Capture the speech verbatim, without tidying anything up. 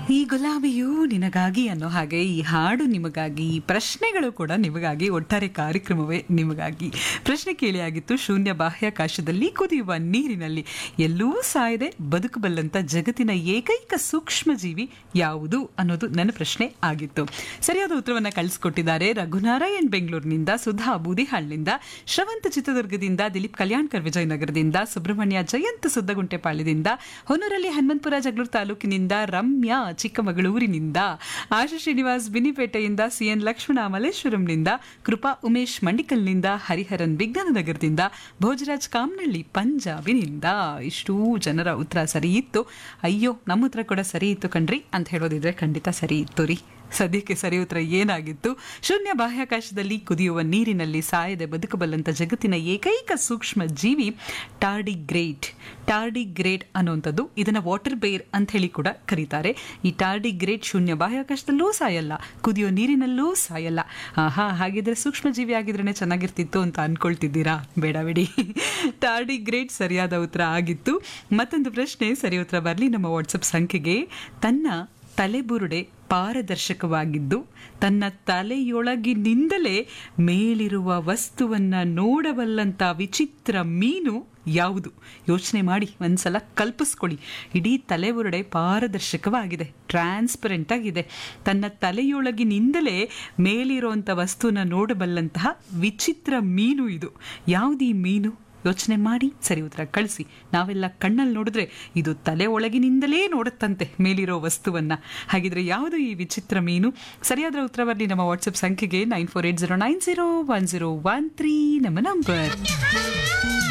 ಈ ಗುಲಾಬಿಯು ನಿನಗಾಗಿ ಅನ್ನೋ ಹಾಗೆ ಈ ಹಾಡು ನಿಮಗಾಗಿ, ಈ ಪ್ರಶ್ನೆಗಳು ಕೂಡ ನಿಮಗಾಗಿ, ಒಟ್ಟಾರೆ ಕಾರ್ಯಕ್ರಮವೇ ನಿಮಗಾಗಿ. ಪ್ರಶ್ನೆ ಕೇಳಿಯಾಗಿತ್ತು, ಶೂನ್ಯ ಬಾಹ್ಯಾಕಾಶದಲ್ಲಿ ಕುದಿಯುವ ನೀರಿನಲ್ಲಿ ಎಲ್ಲೂ ಸಾಯದೆ ಬದುಕಬಲ್ಲಂತ ಜಗತ್ತಿನ ಏಕೈಕ ಸೂಕ್ಷ್ಮ ಜೀವಿ ಯಾವುದು ಅನ್ನೋದು ನನ್ನ ಪ್ರಶ್ನೆ ಆಗಿತ್ತು. ಸರಿಯಾದ ಉತ್ತರವನ್ನು ಕಳಿಸ್ಕೊಟ್ಟಿದ್ದಾರೆ ರಘುನಾರಾಯಣ್ ಬೆಂಗಳೂರಿನಿಂದ, ಸುಧಾ ಬೂದಿಹಾಳ್ನಿಂದ, ಶ್ರವಂತ ಚಿತ್ರದುರ್ಗದಿಂದ, ದಿಲೀಪ್ ಕಲ್ಯಾಣ್ಕರ್ ವಿಜಯನಗರದಿಂದ, ಸುಬ್ರಹ್ಮಣ್ಯ ಜಯಂತ್ ಸುದ್ದಗುಂಟೆಪಾಳ್ಯದಿಂದ, ಹೊನ್ನೂರಲ್ಲಿ ಹನುಮಂತಪುರ ಜಗಳೂರು ತಾಲೂಕಿನಿಂದ, ರಮ್ಯಾ ಚಿಕ್ಕಮಗಳೂರಿನಿಂದ, ಆಶಾ ಶ್ರೀನಿವಾಸ್ ಬಿನಿಪೇಟೆಯಿಂದ, ಸಿಎನ್ ಲಕ್ಷ್ಮಣ ಮಲ್ಲೇಶ್ವರಂನಿಂದ, ಕೃಪಾ ಉಮೇಶ್ ಮಂಡಿಕಲ್ನಿಂದ, ಹರಿಹರನ್ ವಿಜ್ಞಾನನಗರದಿಂದ, ಭೋಜರಾಜ್ ಕಾಮನಹಳ್ಳಿ ಪಂಜಾಬಿನಿಂದ. ಇಷ್ಟೂ ಜನರ ಉತ್ತರ ಸರಿ ಇತ್ತು. ಅಯ್ಯೋ, ನಮ್ಮ ಉತ್ತರ ಕೂಡ ಸರಿ ಇತ್ತು ಕಣ್ರಿ ಅಂತ ಹೇಳೋದಿದ್ರೆ ಖಂಡಿತ ಸರಿ ಇತ್ತು ರೀ. ಸದ್ಯಕ್ಕೆ ಸರಿ ಉತ್ತರ ಏನಾಗಿತ್ತು? ಶೂನ್ಯ ಬಾಹ್ಯಾಕಾಶದಲ್ಲಿ ಕುದಿಯುವ ನೀರಿನಲ್ಲಿ ಸಾಯದೆ ಬದುಕಬಲ್ಲಂತ ಜಗತ್ತಿನ ಏಕೈಕ ಸೂಕ್ಷ್ಮ ಜೀವಿ ಟಾರ್ಡಿಗ್ರೇಡ್. ಟಾರ್ಡಿಗ್ರೇಡ್ ಅನ್ನುವಂಥದ್ದು, ಇದನ್ನ ವಾಟರ್ ಬೇರ್ ಅಂತ ಹೇಳಿ ಕೂಡ ಕರೀತಾರೆ. ಈ ಟಾರ್ಡಿಗ್ರೇಡ್ ಶೂನ್ಯ ಬಾಹ್ಯಾಕಾಶದಲ್ಲೂ ಸಾಯಲ್ಲ, ಕುದಿಯೋ ನೀರಿನಲ್ಲೂ ಸಾಯಲ್ಲ. ಆಹಾ, ಹಾಗಿದ್ರೆ ಸೂಕ್ಷ್ಮ ಜೀವಿ ಆಗಿದ್ರೇನೆ ಚೆನ್ನಾಗಿರ್ತಿತ್ತು ಅಂತ ಅನ್ಕೊಳ್ತಿದ್ದೀರಾ? ಬೇಡ ಬಿಡಿ, ಟಾರ್ಡಿಗ್ರೇಡ್ ಸರಿಯಾದ ಉತ್ತರ ಆಗಿತ್ತು. ಮತ್ತೊಂದು ಪ್ರಶ್ನೆ ಸರಿ ಉತ್ತರ ಬರಲಿ ನಮ್ಮ ವಾಟ್ಸಪ್ ಸಂಖ್ಯೆಗೆ. ತನ್ನ ತಲೆಬುರುಡೆ ಪಾರದರ್ಶಕವಾಗಿದ್ದು ತನ್ನ ತಲೆಯೊಳಗಿನಿಂದಲೇ ಮೇಲಿರುವ ವಸ್ತುವನ್ನ ನೋಡಬಲ್ಲಂತ ವಿಚಿತ್ರ ಮೀನು ಯಾವುದು? ಯೋಚನೆ ಮಾಡಿ, ಒಂದ್ಸಲ ಕಲ್ಪಿಸ್ಕೊಳ್ಳಿ. ಇಡೀ ತಲೆಬುರುಡೆ ಪಾರದರ್ಶಕವಾಗಿದೆ, ಟ್ರಾನ್ಸ್ಪರೆಂಟ್ ಆಗಿದೆ. ತನ್ನ ತಲೆಯೊಳಗಿನಿಂದಲೇ ಮೇಲಿರುವಂಥ ವಸ್ತುವನ್ನ ನೋಡಬಲ್ಲಂತಹ ವಿಚಿತ್ರ ಮೀನು ಇದು. ಯಾವುದು ಈ ಮೀನು? ಯೋಚನೆ ಮಾಡಿ ಸರಿ ಉತ್ತರ ಕಳಿಸಿ. ನಾವೆಲ್ಲ ಕಣ್ಣಲ್ಲಿ ನೋಡಿದ್ರೆ ಇದು ತಲೆ ಒಳಗಿನಿಂದಲೇ ನೋಡುತ್ತಂತೆ ಮೇಲಿರೋ ವಸ್ತುವನ್ನ. ಹಾಗಿದ್ರೆ ಯಾವುದು ಈ ವಿಚಿತ್ರ ಮೀನು? ಸರಿಯಾದ ಉತ್ತರವಲ್ಲಿ ನಮ್ಮ ವಾಟ್ಸಪ್ ಸಂಖ್ಯೆಗೆ nine four eight zero nine zero one zero one three ನಮ್ಮ ನಂಬರ್.